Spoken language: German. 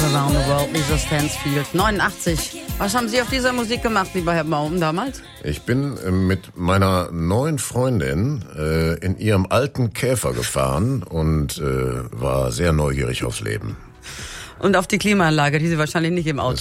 Around the World, Lisa Stansfield, 89. Was haben Sie auf dieser Musik gemacht, lieber Herr Baum, damals? Ich bin mit meiner neuen Freundin in ihrem alten Käfer gefahren und war sehr neugierig aufs Leben. Und auf die Klimaanlage, die Sie wahrscheinlich nicht im Auto